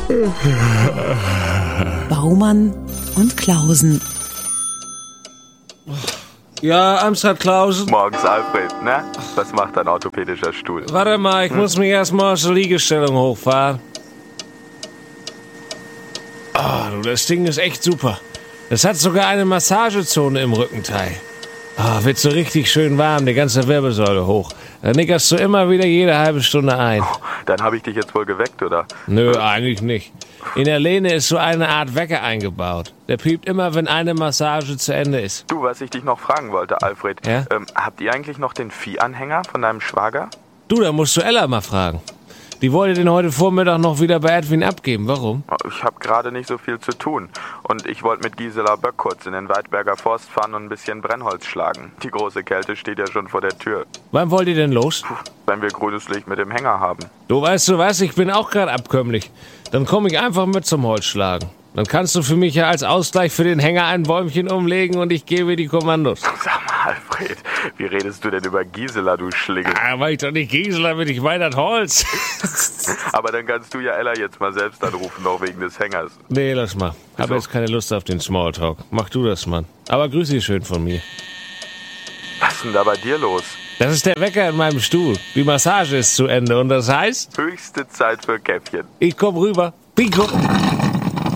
Baumann und Klausen. Ja, Amstrad Klausen. Morgens, Alfred, ne? Was macht dein orthopädischer Stuhl? Warte mal, ich muss mich erstmal aus der Liegestellung hochfahren. Ah, du, das Ding ist echt super. Es hat sogar eine Massagezone im Rückenteil. Ah, wird so richtig schön warm, die ganze Wirbelsäule hoch. Da nickerst du immer wieder jede halbe Stunde ein. Dann habe ich dich jetzt wohl geweckt, oder? Nö, eigentlich nicht. In der Lehne ist so eine Art Wecker eingebaut. Der piept immer, wenn eine Massage zu Ende ist. Du, was ich dich noch fragen wollte, Alfred. Ja? Habt ihr eigentlich noch den Viehanhänger von deinem Schwager? Du, da musst du Ella mal fragen. Die wollte den heute Vormittag noch wieder bei Edwin abgeben. Warum? Ich habe gerade nicht so viel zu tun. Und ich wollte mit Gisela Böck kurz in den Weidberger Forst fahren und ein bisschen Brennholz schlagen. Die große Kälte steht ja schon vor der Tür. Wann wollt ihr denn los? Wenn wir grünes Licht mit dem Hänger haben. Du weißt du was, ich bin auch gerade abkömmlich. Dann komme ich einfach mit zum Holzschlagen. Dann kannst du für mich ja als Ausgleich für den Hänger ein Bäumchen umlegen und ich gebe die Kommandos. Sag mal, Alfred, wie redest du denn über Gisela, du Schlingel? Ah, weil ich doch nicht Gisela bin, ich meine das Holz. Aber dann kannst du ja Ella jetzt mal selbst anrufen, noch wegen des Hängers. Nee, lass mal. Habe jetzt keine Lust auf den Smalltalk. Mach du das, Mann. Aber grüß dich schön von mir. Was ist denn da bei dir los? Das ist der Wecker in meinem Stuhl. Die Massage ist zu Ende und das heißt... Höchste Zeit für Käffchen. Ich komm rüber. Pico.